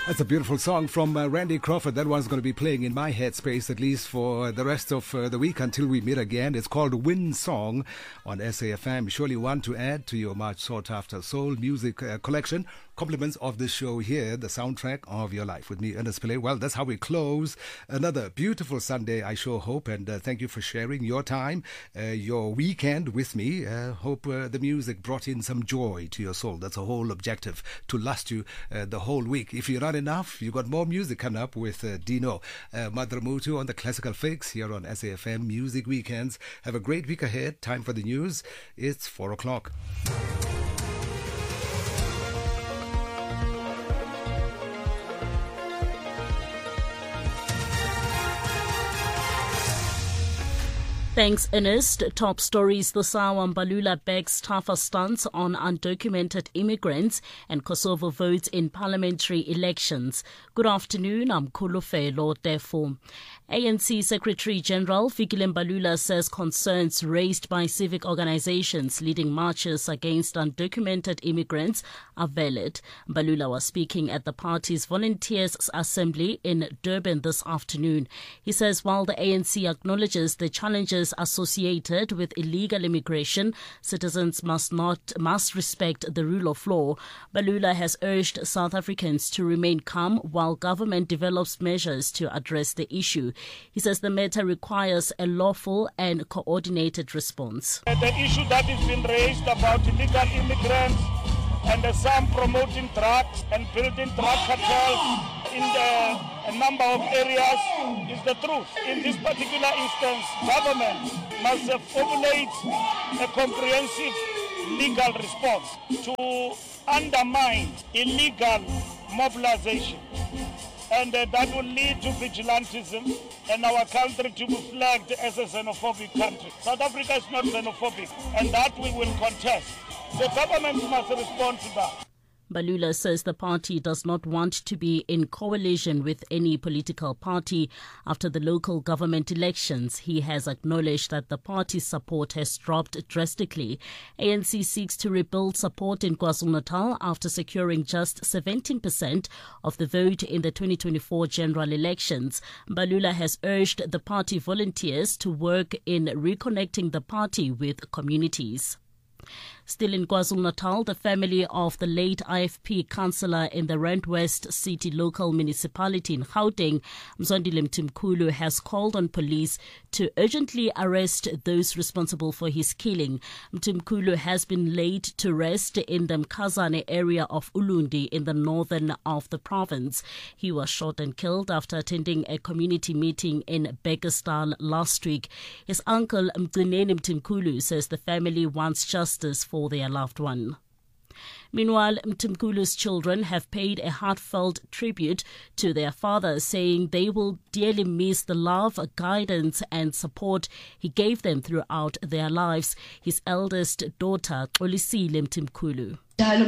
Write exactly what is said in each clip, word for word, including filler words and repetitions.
That's a beautiful song from uh, Randy Crawford. That one's going to be playing in my headspace at least for the rest of uh, the week until we meet again. It's called Wind Song on S A F M. Surely one to add to your much sought after soul music uh, collection. Compliments of this show here, the soundtrack of your life with me, Ernest Pillay. Well, that's how we close another beautiful Sunday, I sure hope. And uh, thank you for sharing your time, uh, your weekend with me. Uh, hope uh, the music brought in some joy to your soul. That's a whole objective, to last you uh, the whole week. If you're not enough, you got more music coming up with uh, Dino uh, Madramutu on the Classical Fix here on S A F M Music Weekends. Have a great week ahead. Time for the news. It's four o'clock. Thanks, Ernest. Top stories this hour. Mbalula begs tougher stance on undocumented immigrants and Kosovo votes in parliamentary elections. Good afternoon. I'm Khulufelo Tefo. A N C Secretary General Fikile Mbalula says concerns raised by civic organizations leading marches against undocumented immigrants are valid. Mbalula was speaking at the party's Volunteers Assembly in Durban this afternoon. He says while the A N C acknowledges the challenges associated with illegal immigration, citizens must not must respect the rule of law. Mbalula has urged South Africans to remain calm while government develops measures to address the issue. He says the matter requires a lawful and coordinated response. The issue that has been raised about illegal immigrants and uh, some promoting drugs and building drug cartels in the, a number of areas is the truth. In this particular instance, government must uh, formulate a comprehensive legal response to undermine illegal mobilization. And uh, that will lead to vigilantism and our country to be flagged as a xenophobic country. South Africa is not xenophobic, and that we will contest. The government must respond to that. Mbalula says the party does not want to be in coalition with any political party after the local government elections. He has acknowledged that the party's support has dropped drastically. A N C seeks to rebuild support in KwaZulu-Natal after securing just seventeen percent of the vote in the twenty twenty-four general elections. Mbalula has urged the party volunteers to work in reconnecting the party with communities. Still in KwaZulu-Natal, the family of the late I F P councillor in the Randwest City local municipality in Gauteng, Mzondile Mtimkhulu, has called on police to urgently arrest those responsible for his killing. Mtimkhulu has been laid to rest in the Mkhazane area of Ulundi in the northern of the province. He was shot and killed after attending a community meeting in Bekkersdal last week. His uncle Mgcineni Mtimkhulu says the family wants justice for for their loved one. Meanwhile, Mtimkhulu's children have paid a heartfelt tribute to their father, saying they will dearly miss the love, guidance and support he gave them throughout their lives. His eldest daughter, Xolisile Mtimkhulu.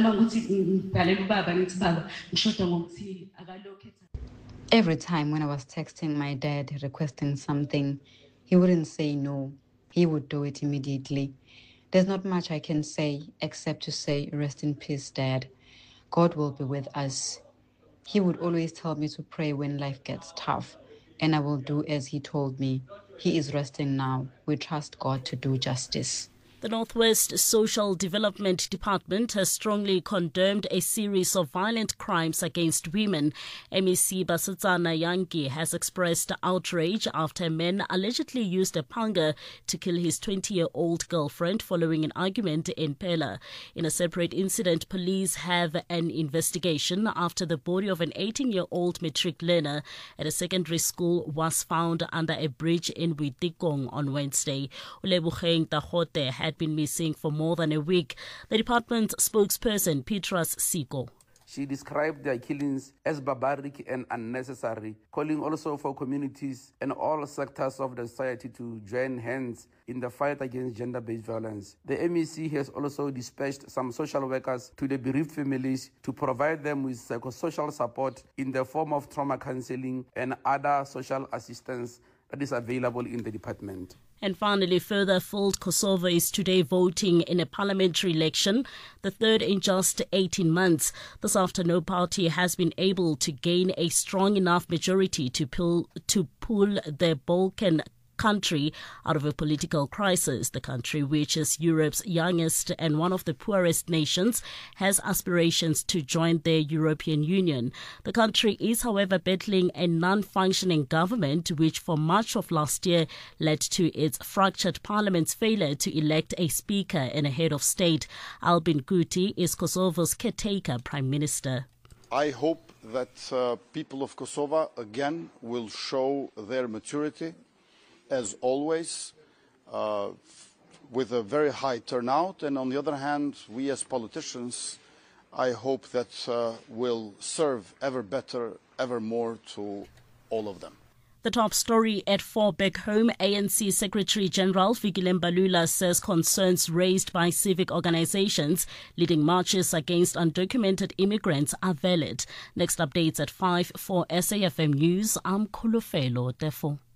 Every time when I was texting my dad requesting something, he wouldn't say no. He would do it immediately. There's not much I can say except to say, rest in peace, Dad. God will be with us. He would always tell me to pray when life gets tough, and I will do as he told me. He is resting now. We trust God to do justice. The Northwest Social Development Department has strongly condemned a series of violent crimes against women. M E C Basetsana Yangi has expressed outrage after a man allegedly used a panga to kill his twenty-year-old girlfriend following an argument in Pela. In a separate incident, police have an investigation after the body of an eighteen-year-old matric learner at a secondary school was found under a bridge in Waitikong on Wednesday. Uleboheng Tahote had been missing for more than a week. The department's spokesperson, Petras Siko. She described their killings as barbaric and unnecessary, calling also for communities and all sectors of the society to join hands in the fight against gender-based violence. The M E C has also dispatched some social workers to the bereaved families to provide them with psychosocial support in the form of trauma counseling and other social assistance that is available in the department. And finally, further afield, Kosovo is today voting in a parliamentary election, the third in just eighteen months. This after no party has been able to gain a strong enough majority to pull, to pull the Balkan country out of a political crisis. The country, which is Europe's youngest and one of the poorest nations, has aspirations to join the European Union. The country is, however, battling a non-functioning government, which for much of last year led to its fractured parliament's failure to elect a speaker and a head of state. Albin Kurti is Kosovo's caretaker prime minister. I hope that uh, people of Kosovo again will show their maturity, as always, uh, with a very high turnout. And on the other hand, we as politicians, I hope that uh, will serve ever better, ever more to all of them. The top story at four back home, A N C Secretary General Fikile Mbalula says concerns raised by civic organizations leading marches against undocumented immigrants are valid. Next updates at five for S A F M News. I'm Kulufelo Defo.